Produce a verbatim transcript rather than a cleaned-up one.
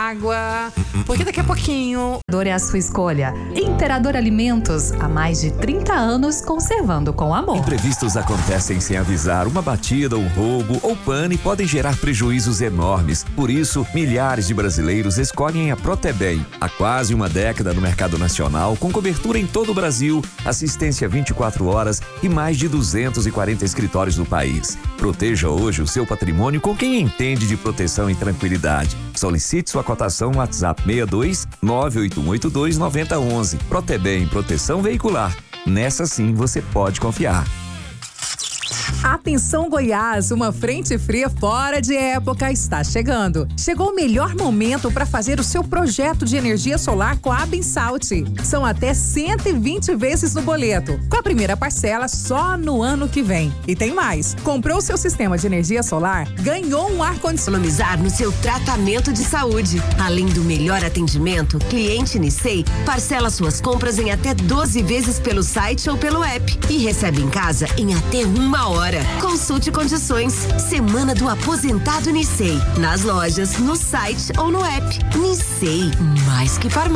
água, porque daqui a pouquinho... É a sua escolha. Imperador Alimentos, há mais de trinta anos conservando com amor. Imprevistos acontecem sem avisar. Uma batida, um roubo ou pane podem gerar prejuízos enormes. Por isso, milhares de brasileiros escolhem a Protebem. Há quase uma década no mercado nacional, com cobertura em todo o Brasil, assistência vinte e quatro horas e mais de duzentos e quarenta escritórios no país. Proteja hoje o seu patrimônio com quem entende de proteção e tranquilidade. Solicite sua cotação no WhatsApp seis dois nove oito um oito dois nove zero um um. Protebem Proteção Veicular. Nessa sim você pode confiar. Atenção Goiás, uma frente fria fora de época está chegando. Chegou o melhor momento para fazer o seu projeto de energia solar com a Abensalt. São até cento e vinte vezes no boleto, com a primeira parcela só no ano que vem. E tem mais, comprou o seu sistema de energia solar, ganhou um ar-condicionado. Economizar no seu tratamento de saúde. Além do melhor atendimento, cliente Nissei parcela suas compras em até doze vezes pelo site ou pelo app e recebe em casa em até uma hora. Consulte condições. Semana do Aposentado Nissei. Nas lojas, no site ou no app. Nissei, mais que farmácia.